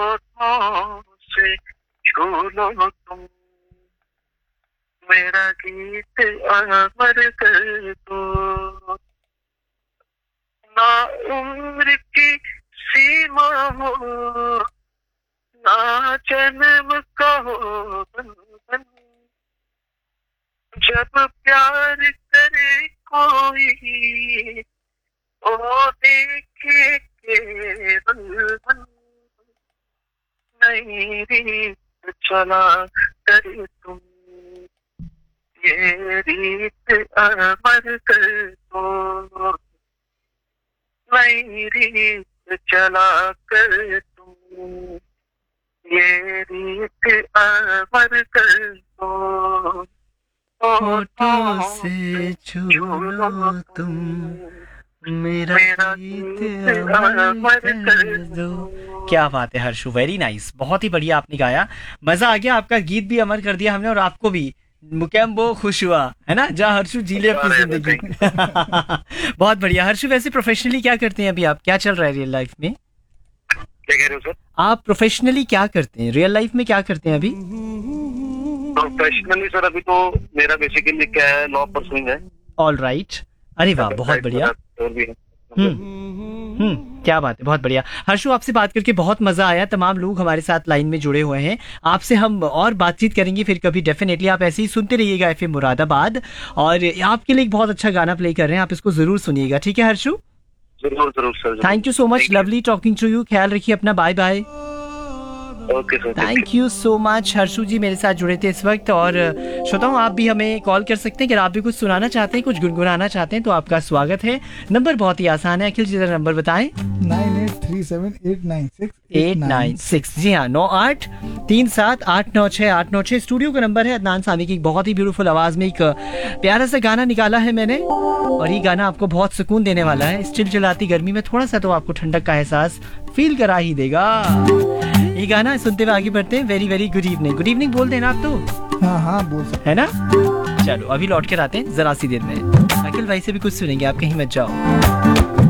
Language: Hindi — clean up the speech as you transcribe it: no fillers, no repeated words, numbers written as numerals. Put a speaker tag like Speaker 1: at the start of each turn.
Speaker 1: होठों से छू लो तुम, मेरा गीत अमर कर दो। ना उम्र की सीमा हो, ना जन्म का हो बंधन, जब प्यार करे कोई ओ देखे केवल मन, नई रीत चला कर तुम, ये रीत अमर कर दो। नई रीत चला कर तुम, ये रीत अमर कर दो।
Speaker 2: होठों से छू लो तुम, मेरा गीत अमर कर दो। क्या बात है हर्षु, वेरी नाइस, बहुत ही बढ़िया आपने गाया, मजा आ गया, आपका गीत भी अमर कर दिया हमने और आपको भी मुकेम्बो खुश हुआ है ना, जहाँ हर्षु जी ले अपनी जिंदगी। बहुत बढ़िया हर्षु, वैसे प्रोफेशनली क्या करते हैं अभी आप, क्या चल रहा है रियल लाइफ में?
Speaker 1: क्या कह रहे हो सर?
Speaker 2: आप प्रोफेशनली क्या करते हैं, रियल लाइफ में क्या करते हैं अभी?
Speaker 1: प्रोफेशनली सर अभी तो मेरा बेसिकली क्या है, लॉ परसुइंग है।
Speaker 2: ऑल राइट, अरे वाह बहुत बढ़िया। क्या बात है, बहुत बढ़िया। हर्षु आपसे बात करके बहुत मजा आया, तमाम लोग हमारे साथ लाइन में जुड़े हुए हैं, आपसे हम और बातचीत करेंगे फिर कभी डेफिनेटली। आप ऐसे ही सुनते रहिएगा एफएम मुरादाबाद, और आपके लिए एक बहुत अच्छा गाना प्ले कर रहे हैं, आप इसको जरूर सुनिएगा, ठीक है हर्षु?
Speaker 1: जरूर जरूर sir.
Speaker 2: Thank you so much, lovely talking to you, ख्याल रखिए अपना, bye bye.
Speaker 1: Okay sir,
Speaker 2: thank you so much. Harshu जी मेरे साथ जुड़े थे इस वक्त, और श्रोताओं आप भी हमें कॉल कर सकते हैं, अगर आप भी कुछ सुनाना चाहते हैं, कुछ गुनगुनाना चाहते हैं तो आपका स्वागत है। नंबर बहुत ही आसान है, अखिल जी जरा नंबर बताएं।
Speaker 3: 9837896896।
Speaker 2: जी हाँ, 9837896896 स्टूडियो का नंबर है। अदनान सामी की बहुत ही ब्यूटीफुल आवाज में एक प्यारा सा गाना निकाला है मैंने, और ये गाना आपको बहुत सुकून देने वाला है। इस चिलचिलाती गर्मी में थोड़ा सा तो आपको ठंडक का एहसास फील करा ही देगा ये गाना। सुनते हुए आगे बढ़ते हैं। Very very good evening, good evening बोल देना आप तो।
Speaker 3: हाँ बोल सकते
Speaker 2: है ना। चलो अभी लौट कर आते हैं जरा सी देर में, अखिल भाई से भी कुछ सुनेंगे, आप कहीं मत जाओ।